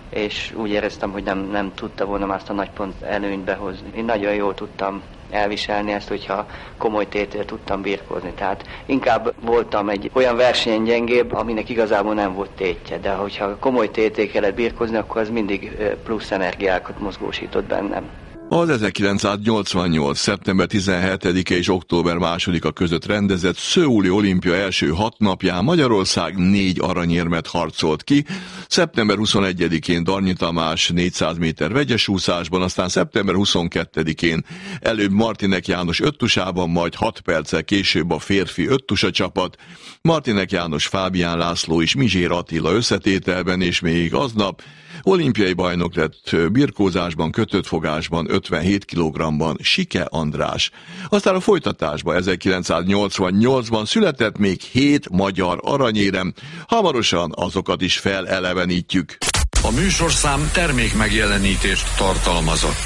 és úgy éreztem, hogy nem, nem tudta volna már azt a nagy pont előnyt behozni. Én nagyon jól tudtam elviselni ezt, hogyha komoly tétel tudtam birkózni. Tehát inkább voltam egy olyan versenyen gyengébb, aminek igazából nem volt tétje, de hogyha komoly tétel kellett birkózni, akkor az mindig plusz energiákat mozgósított bennem. Az ezerkilencszáznyolcvannyolc. szeptember tizenhetedike és október másodika között rendezett Szöuli olimpia első hat napján Magyarország négy aranyérmet harcolt ki. szeptember huszonegyedikén Darnyi Tamás négyszáz méter vegyesúszásban, aztán szeptember huszonkettedikén előbb Martinek János öttusában, majd hat perccel később a férfi öttusa csapat, Martinek János, Fábián László és Mizsér Attila összetételben, és még aznap olimpiai bajnok lett birkózásban, kötött fogásban, ötvenhét kilogrammban Sike András. Aztán a folytatásban ezerkilencszáznyolcvannyolcban született még hét magyar aranyérem, hamarosan azokat is felelevenítjük. A műsorszám termék megjelenítést tartalmazott.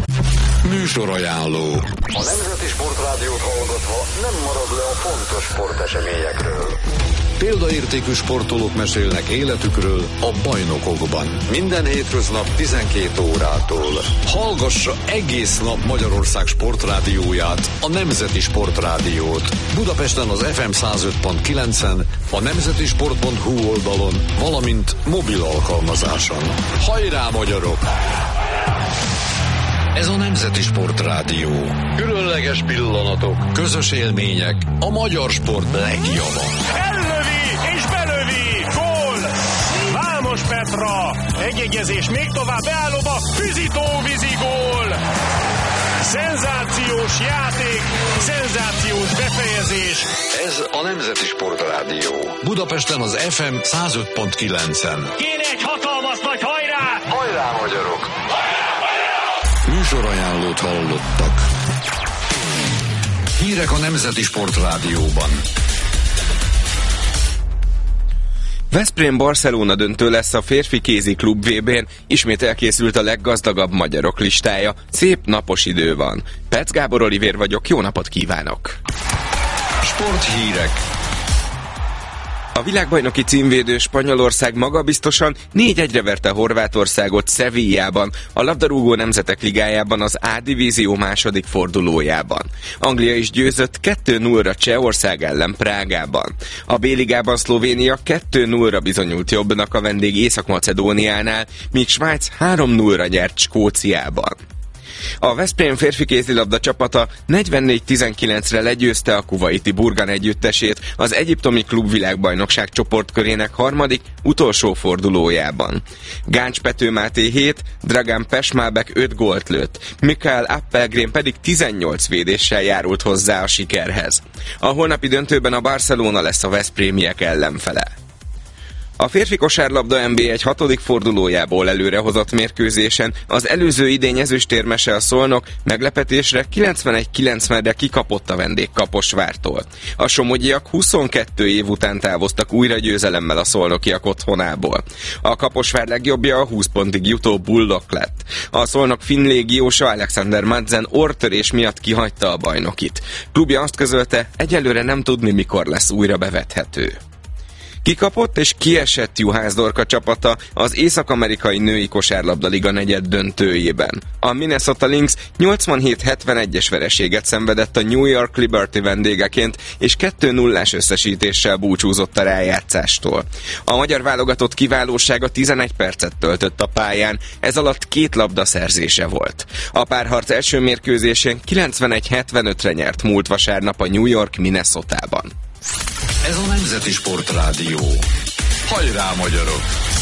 Műsorajánló. A Nemzeti Sportrádiót hallgatva nem marad le a fontos sporteseményekről. Példaértékű sportolók mesélnek életükről a bajnokokban. Minden hétköznap tizenkét órától. Hallgassa egész nap Magyarország sportrádióját, a Nemzeti Sportrádiót. Budapesten az ef em száz öt pont kilencen, a nemzetisport pont hu oldalon, valamint mobil alkalmazáson. Hajrá, magyarok! Ez a Nemzeti Sportrádió. Különleges pillanatok, közös élmények, a magyar sport legjava. Ellövi és belövi! Gól! Vámos Petra! Egyegyezés még tovább beállóba, Füzitó vízi gól! Szenzációs játék, szenzációs befejezés. Ez a Nemzeti Sportrádió. Budapesten az ef em száz öt pont kilencen. Kéne egy hatalmas nagy hajrá! Hajrá, magyarok! Műsorajánlót hallottak. Hírek a Nemzeti Sportrádióban. Veszprém-Barcelona döntő lesz a férfi kéziklub vé bén, ismét elkészült a leggazdagabb magyarok listája. Szép napos idő van. Perc Gábor Olivér vagyok, jó napot kívánok! Sporthírek. A világbajnoki címvédő Spanyolország magabiztosan négy egyre verte Horvátországot Sevillában, a labdarúgó nemzetek ligájában az A divízió második fordulójában. Anglia is győzött kettő nullra Csehország ellen Prágában. A B-ligában Szlovénia kettő nullra bizonyult jobbnak a vendég Észak-Macedóniánál, míg Svájc három nullra nyert Skóciában. A Veszprém férfi kézilabda csapata negyvennégy tizenkilencre legyőzte a kuvaiti Burgan együttesét az egyiptomi klubvilágbajnokság csoportkörének harmadik, utolsó fordulójában. Gáncs Pető Máté hét, Dragan Pesmábek öt gólt lőtt, Mikael Appelgren pedig tizennyolc védéssel járult hozzá a sikerhez. A holnapi döntőben a Barcelona lesz a veszprémiek ellenfele. A férfi kosárlabda en bé egy hatodik fordulójából előrehozott mérkőzésen az előző idény ezüstérmese a Szolnok meglepetésre kilencvenegy kilencvenre kikapott a vendég Kaposvártól. A somogyiak huszonkettő év után távoztak újra győzelemmel a szolnokiak otthonából. A Kaposvár legjobbja a húsz pontig jutó Bullok lett. A Szolnok finn légiósa Alexander Madsen orrtörés miatt kihagyta a bajnokit. Klubja azt közölte, egyelőre nem tudni, mikor lesz újra bevethető. Kikapott és kiesett Juhász Dorka csapata az Észak-amerikai női kosárlabda liga negyed döntőjében. A Minnesota Lynx nyolcvanhét hetvenegyes vereséget szenvedett a New York Liberty vendégeként, és kettő nullás összesítéssel búcsúzott a rájátszástól. A magyar válogatott kiválósága tizenegy percet töltött a pályán, ez alatt két labda szerzése volt. A párharc első mérkőzésén kilencvenegy hetvenötre nyert múlt vasárnap a New York Minnesotában. Ez a Nemzeti Sportrádió. Hajrá, magyarok!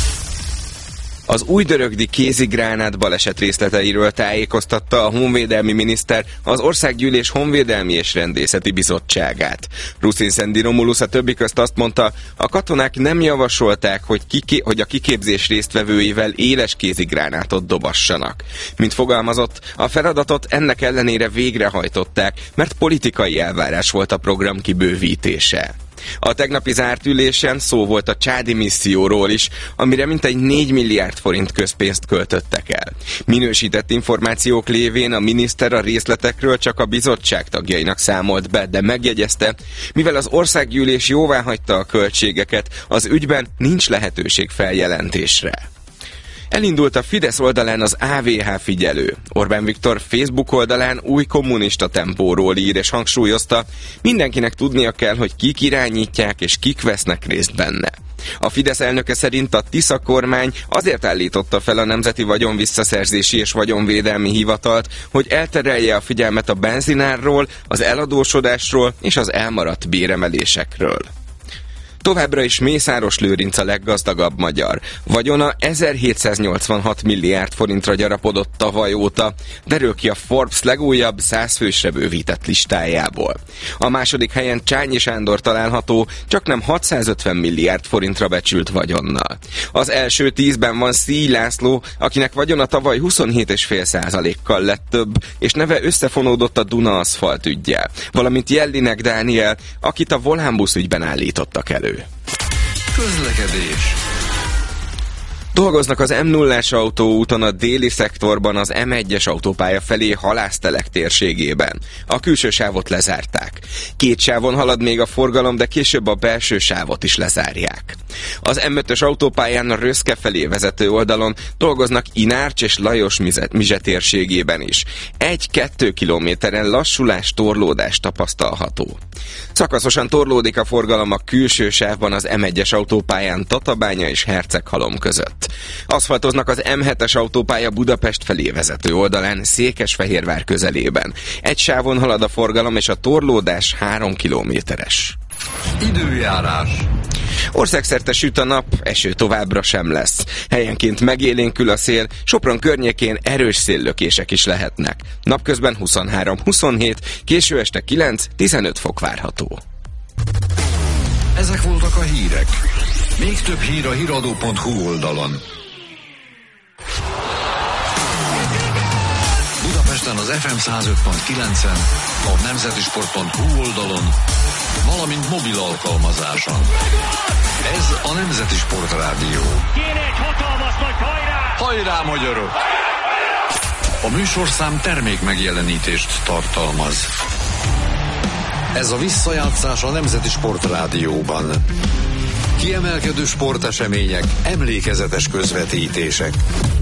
Az újdörögdi kézigránát baleset részleteiről tájékoztatta a honvédelmi miniszter az Országgyűlés Honvédelmi és Rendészeti Bizottságát. Ruszin Szendi Romulus a többi közt azt mondta, a katonák nem javasolták, hogy, kiké- hogy a kiképzés résztvevőivel éles kézigránátot dobassanak. Mint fogalmazott, a feladatot ennek ellenére végrehajtották, mert politikai elvárás volt a program kibővítése. A tegnapi zárt ülésen szó volt a csádi misszióról is, amire mintegy négy milliárd forint közpénzt költöttek el. Minősített információk lévén a miniszter a részletekről csak a bizottság tagjainak számolt be, de megjegyezte, mivel az országgyűlés jóváhagyta a költségeket, az ügyben nincs lehetőség feljelentésre. Elindult a Fidesz oldalán az á vé há figyelő. Orbán Viktor Facebook oldalán új kommunista tempóról ír és hangsúlyozta, mindenkinek tudnia kell, hogy kik irányítják és kik vesznek részt benne. A Fidesz elnöke szerint a Tisza kormány azért állította fel a Nemzeti Vagyonvisszaszerzési és Vagyonvédelmi Hivatalt, hogy elterelje a figyelmet a benzinárról, az eladósodásról és az elmaradt béremelésekről. Továbbra is Mészáros Lőrinc a leggazdagabb magyar. Vagyona ezerhétszáznyolcvanhat milliárd forintra gyarapodott tavaly óta, derül ki a Forbes legújabb száz fősre bővített listájából. A második helyen Csányi Sándor található, csaknem hatszázötven milliárd forintra becsült vagyonnal. Az első tízben van Szíj László, akinek vagyona tavaly huszonhét egész öt százalékkal lett több, és neve összefonódott a Duna aszfalt üggyel, valamint Jellinek Dániel, akit a Volánbusz ügyben állítottak elő. Közlekedés. Dolgoznak az em nullás autóúton a déli szektorban az em egyes autópálya felé Halásztelek térségében. A külső sávot lezárták. Két sávon halad még a forgalom, de később a belső sávot is lezárják. Az em ötös autópályán a Röszke felé vezető oldalon dolgoznak Inárcs és Lajos Mizse térségében is. Egy-kettő kilométeren lassulás, torlódás tapasztalható. Szakaszosan torlódik a forgalom a külső sávban az em egyes autópályán Tatabánya és Herceghalom között. miatt. Aszfaltoznak az em hetes autópálya Budapest felé vezető oldalán, Székesfehérvár közelében. Egy sávon halad a forgalom, és a torlódás három kilométeres. Időjárás. Országszerte süt a nap, eső továbbra sem lesz. Helyenként megélénkül a szél, Sopron környékén erős széllökések is lehetnek. Napközben huszonhárom huszonhét, késő este kilenc-tizenöt fok várható. Ezek voltak a hírek. Még több hír a híradó pont hu oldalon. Budapesten az ef em száz öt pont kilencen, a nemzetisport pont hu oldalon, valamint mobil alkalmazáson. Ez a Nemzeti Sport Rádió. Kéne egy hatalmas nagy hajrá! Hajrá, magyarok! A műsorszám termék megjelenítést tartalmaz. Ez a visszajátszás a Nemzeti Sport Rádióban. Kiemelkedő sportesemények, emlékezetes közvetítések.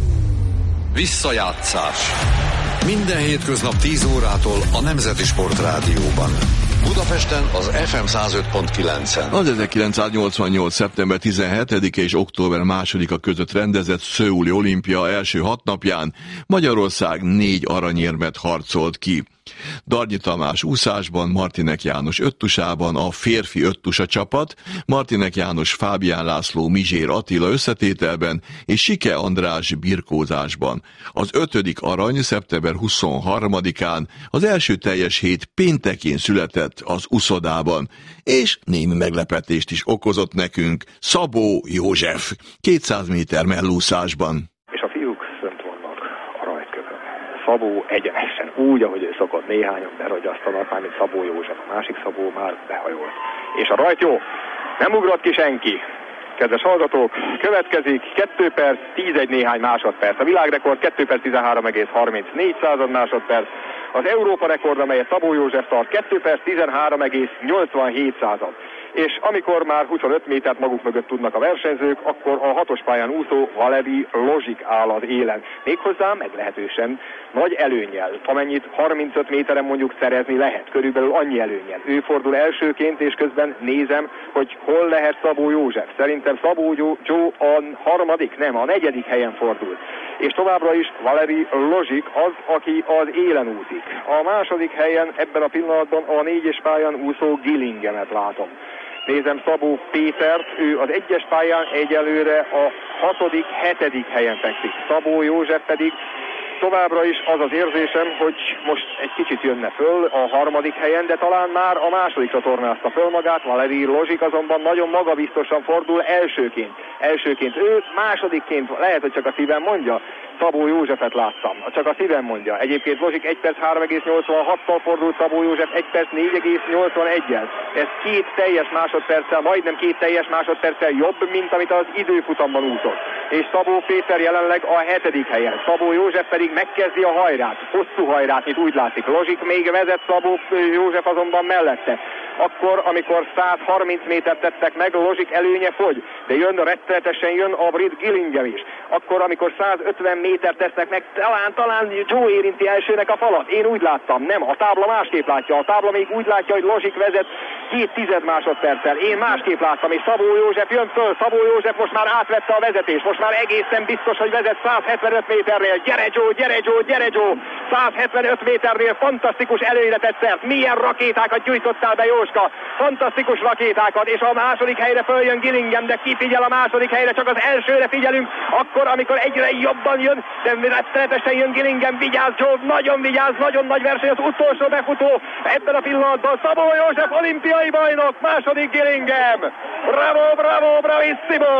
Visszajátszás. Minden hétköznap tíz órától a Nemzeti Sport Rádióban. Budapesten az ef em száz öt pont kilencen. Az ezerkilencszáznyolcvannyolc. szeptember tizenhetedike és október másodika között rendezett Szöuli olimpia első hat napján Magyarország négy aranyérmet harcolt ki. Darnyi Tamás úszásban, Martinek János öttusában, a férfi öttusa csapat, Martinek János Fábián László Mizsér Attila összetételben és Sike András birkózásban. Az ötödik arany szeptember huszonharmadikán, az első teljes hét péntekén született az uszodában, és némi meglepetést is okozott nekünk Szabó József kétszáz méter mellúszásban. És a fiúk fönt vannak a rajtkövön. Szabó egyenesen, úgy, ahogy ő szokott, néhányan beragyasztanak, már mint Szabó József, a másik Szabó már behajolt. És a rajt jó, nem ugrott ki senki. Kedves hallgatók, következik kettő perc, tizenegy néhány másodperc. A világrekord kettő perc tizenhárom egész harmincnégy század másodperc. Az Európa rekord, amelyet Szabó József tart, kettő perc tizenhárom egész nyolcvanhét század. És amikor már huszonöt métert maguk mögött tudnak a versenyzők, akkor a hatos pályán úszó Valeri Lozsik áll az élen. Méghozzá meglehetősen nagy előnnyel, amennyit harmincöt méteren mondjuk szerezni lehet, körülbelül annyi előnnyel. Ő fordul elsőként, és közben nézem, hogy hol lehet Szabó József. Szerintem Szabó Joe a harmadik, nem, a negyedik helyen fordul. És továbbra is Valeri Lozsik az, aki az élen úszik. A második helyen ebben a pillanatban a négyes pályán úszó Gillingemet látom. Nézem Szabó Pétert, ő az egyes pályán egyelőre a hatodik, hetedik helyen fekszik. Szabó József pedig továbbra is az az érzésem, hogy most egy kicsit jönne föl a harmadik helyen, de talán már a másodikra tornázta föl magát. Valeri Lozsik azonban nagyon magabiztosan fordul elsőként. Elsőként ő, másodikként lehet, hogy csak a szívem mondja. Szabó Józsefet láttam, csak a szívem mondja. Egyébként Lozsik egy perc három egész nyolcvanhattal fordult, Szabó József egy perc négy egész nyolcvanegyel. Ez két teljes másodperccel, majdnem két teljes másodperccel jobb, mint amit az időfutamban úszott. És Szabó Péter jelenleg a hetedik helyen. Szabó József pedig megkezdi a hajrát, hosszú hajrát, itt úgy látszik. Lozsik még vezet, Szabó József azonban mellette. Akkor, amikor száz harminc métert tettek meg, Lozsik előnye fogy, de jön, rettenetesen jön a brit Gillingham is. Akkor, amikor száz ötven métert tesznek meg, talán, talán Joe érinti elsőnek a falat. Én úgy láttam, nem, a tábla másképp látja. A tábla még úgy látja, hogy Lozsik vezet két tized másodperccel. Én másképp láttam, és Szabó József jön föl. Szabó József most már átvette a vezetést. Most már egészen biztos, hogy vezet száz hetvenöt méternél. Gyere Joe, gyere Joe, gyere Joe! száz hetvenöt méternél fantasztikus előnyletet szert. Milyen rakétákat gyújtottál be, Jóska? Fantasztikus rakétákat, és a második helyre följön Gillingham, de ki figyel a második helyre, csak az elsőre figyelünk, akkor, amikor egyre jobban jön, de rettenetesen jön Gillingham, vigyázz Joe, nagyon vigyázz, nagyon nagy verseny, az utolsó befutó ebben a pillanatban, Szabó József olimpiai bajnok, második Gillingham, bravo, bravo, bravissimo!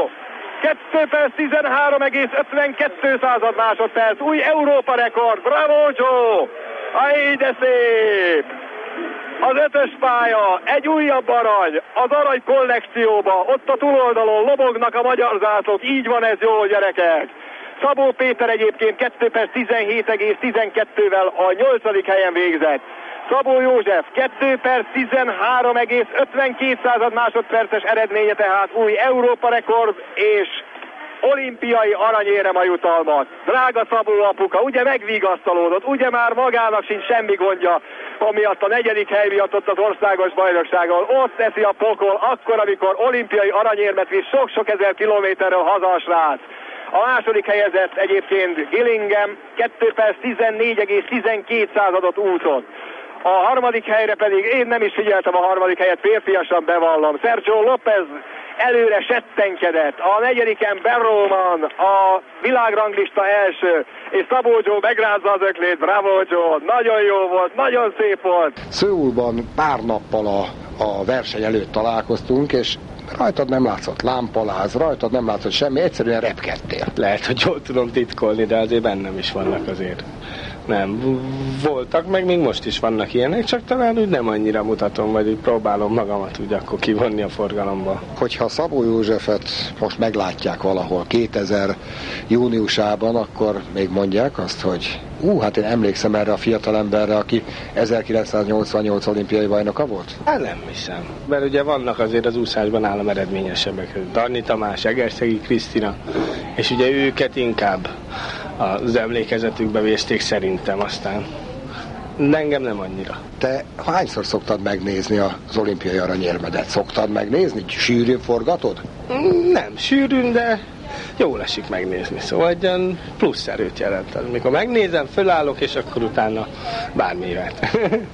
kettő perc tizenhárom egész ötvenkettő század másodperc, új Európa rekord, bravo Joe! Aj, de szép! Az ötös pálya, egy újabb arany, az arany kollekcióba, ott a túloldalon lobognak a magyar zászlók, így van ez jó, gyerekek! Szabó Péter egyébként kettő perc tizenhét egész tizenkettővel a nyolcadik helyen végzett. Szabó József kettő perc tizenhárom egész ötvenkét század másodperces eredménye, tehát új Európa rekord, és olimpiai aranyérem a jutalmat. Drága Szabó apuka, ugye megvigasztalódott, ugye már magának sincs semmi gondja, amiatt a negyedik hely miatt ott az országos bajnokságon. Ott teszi a pokol, akkor, amikor olimpiai aranyérmet visz sok-sok ezer kilométerről haza a srác. A második helyezett egyébként Gillingham két perc tizennégy egész tizenkét századot úszott. A harmadik helyre pedig én nem is figyeltem a harmadik helyet, férfiasan bevallom. Sergio López előre settenkedett. A negyediken Berroman, a világranglista első, és Szabó Joe megrázza az öklét. Bravo Joe, nagyon jó volt, nagyon szép volt. Szöulban pár nappal a, a verseny előtt találkoztunk, és rajtad nem látszott lámpaláz, rajtad nem látszott semmi, egyszerűen repkedtél. Lehet, hogy jól tudom titkolni, de azért bennem is vannak azért. Nem, voltak, meg még most is vannak ilyenek, csak talán úgy nem annyira mutatom, vagy úgy próbálom magamat úgy akkor kivonni a forgalomba. Hogyha Szabó Józsefet most meglátják valahol kétezer júniusában, akkor még mondják azt, hogy ú, hát én emlékszem erre a fiatalemberre, aki ezerkilencszáznyolcvannyolc olimpiai bajnoka volt? Hát nem hiszem, mert ugye vannak azért az úszásban nálam eredményesebbek. Darni Tamás, Egerszegi Krisztina, és ugye őket inkább az emlékezetükbe vézték szerintem aztán. De engem nem annyira. Te hányszor szoktad megnézni az olimpiai aranyérmedet? Szoktad megnézni? Sűrűn forgatod? Nem sűrűn, de jól esik megnézni. Szóval egy plusz erőt jelent. Mikor megnézem, fölállok, és akkor utána bármi jöhet.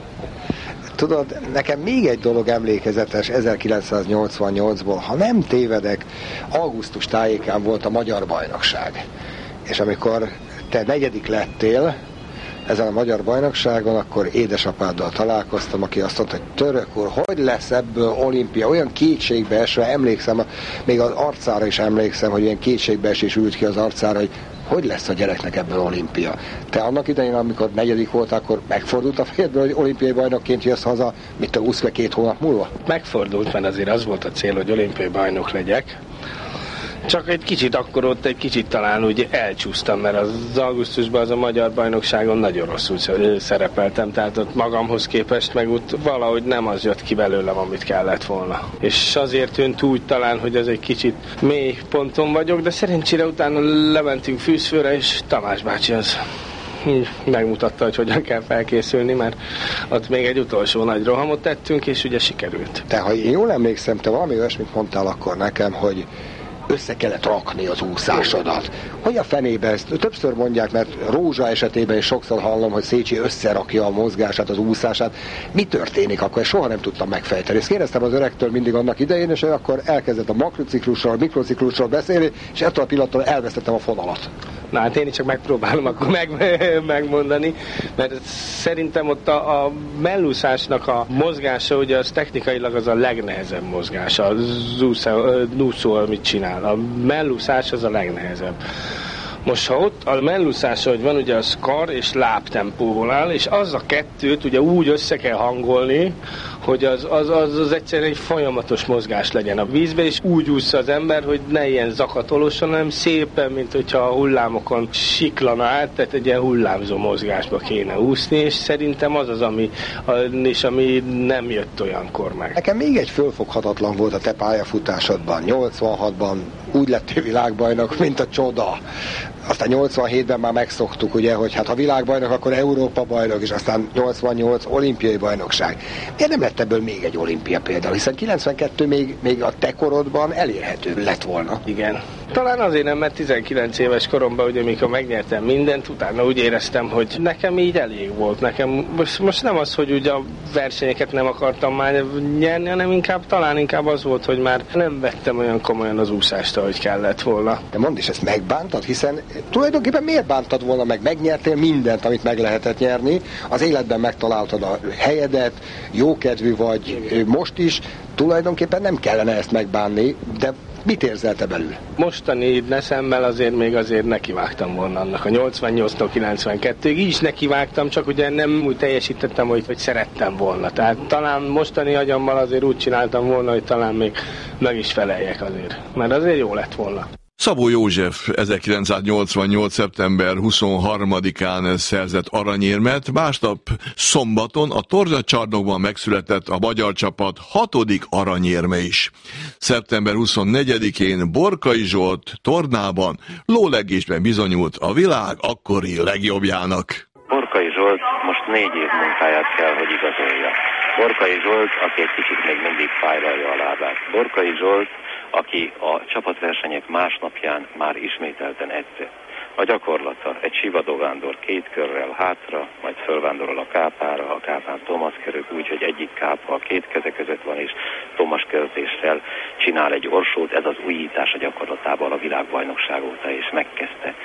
Tudod, nekem még egy dolog emlékezetes ezerkilencszáznyolcvannyolcból, ha nem tévedek, augusztus tájékán volt a magyar bajnokság. És amikor te negyedik lettél ezen a magyar bajnokságon, akkor édesapáddal találkoztam, aki azt mondta, hogy török úr, hogy lesz ebből olimpia? Olyan kétségbe esve, emlékszem, még az arcára is emlékszem, hogy ilyen kétségbeesés ült ki az arcára, hogy hogy lesz a gyereknek ebből olimpia. Te annak idején, amikor negyedik volt, akkor megfordult a fejedből, hogy olimpiai bajnokként jössz haza, mit te úszve két hónap múlva? Megfordult, mert azért az volt a cél, hogy olimpiai bajnok legyek. Csak egy kicsit akkor ott egy kicsit talán úgy elcsúsztam, mert az augusztusban az a magyar bajnokságon nagyon rosszul szerepeltem, tehát ott magamhoz képest meg ott valahogy nem az jött ki belőlem, amit kellett volna. És azért tűnt úgy talán, hogy ez egy kicsit mély ponton vagyok, de szerencsére utána lementünk Fűzfőre, és Tamás bácsi az megmutatta, hogy hogyan kell felkészülni, mert ott még egy utolsó nagy rohamot tettünk, és ugye sikerült. Te, ha én jól emlékszem, te valami olyasmit mondtál akkor nekem, hogy össze kellett rakni az úszásodat. Hogy a fenébe ezt? Többször mondják, mert Rózsa esetében is sokszor hallom, hogy Szécsi összerakja a mozgását, az úszását. Mi történik akkor? Ezt soha nem tudtam megfejteni. Ezt kérdeztem az öregtől mindig annak idején, és akkor elkezdett a makrociklusról, mikrociklusról beszélni, és ettől a pillanattól elvesztettem a fonalat. Na hát én csak megpróbálom akkor meg, megmondani, mert szerintem ott a, a mellúszásnak a mozgása, ugye az technikailag az a legnehezebb mozgás, az úszó, amit csinál. A mellúszás az a legnehezebb. Most ha ott a mellúszás, hogy van, ugye az kar és láb tempóból áll, és az a kettőt ugye úgy össze kell hangolni, hogy az, az, az, az egyszerűen egy folyamatos mozgás legyen a vízbe, és úgy ússza az ember, hogy ne ilyen zakatolosan, hanem szépen, mint hogyha a hullámokon siklana át, tehát egy ilyen hullámzó mozgásba kéne úszni, és szerintem az az, ami, és ami nem jött olyankor meg. Nekem még egy fölfoghatatlan volt a te pályafutásodban. nyolcvanhatban úgy lettél világbajnok, mint a csoda. Aztán nyolcvanhétben már megszoktuk, ugye, hogy hát ha világbajnok, akkor Európa bajnok, és aztán nyolcvannyolc olimpiai bajnokság. Miért nem lett ebből még egy olimpia például? Hiszen kilencvenkettő még, még a te korodban elérhető lett volna. Igen. Talán azért nem, mert tizenkilenc éves koromban, ugye, mikor megnyertem mindent, utána úgy éreztem, hogy nekem így elég volt. Nekem most, most nem az, hogy ugye a versenyeket nem akartam már nyerni, hanem inkább, talán inkább az volt, hogy már nem vettem olyan komolyan az úszást, ahogy kellett volna. De mondd is, ezt megbántad, hiszen tulajdonképpen miért bántad volna meg? Megnyertél mindent, amit meg lehetett nyerni, az életben megtaláltad a helyedet, jókedvű vagy most is, tulajdonképpen nem kellene ezt megbánni, de mit érzel te belül? Mostani neszemmel azért még azért nekivágtam volna annak. A nyolcvannyolctól kilencvenkettőig is nekivágtam, csak ugye nem úgy teljesítettem, hogy, hogy szerettem volna. Tehát talán mostani agyammal azért úgy csináltam volna, hogy talán még meg is feleljek azért. Mert azért jó lett volna. Szabó József ezerkilencszáznyolcvannyolc. szeptember huszonharmadikán szerzett aranyérmet, másnap szombaton a tornacsarnokban megszületett a magyar csapat hatodik aranyérme is. szeptember huszonnegyedikén Borkai Zsolt tornában lólegésben bizonyult a világ akkori legjobbjának. Borkai Zsolt most négy év munkáját kell, hogy igazolja. Borkai Zsolt, aki egy kicsit még mindig fájlalja a lábát. Borkai Zsolt, aki a csapatversenyek másnapján már ismételten edzett. A gyakorlata egy sivadovándor két körrel hátra, majd fölvándorol a kápára, a kápán Thomas kerül úgy, hogy egyik kápa a két keze között van, és Thomas kezdéssel csinál egy orsót. Ez az újítás a gyakorlatában a világbajnokság óta, és megkezdte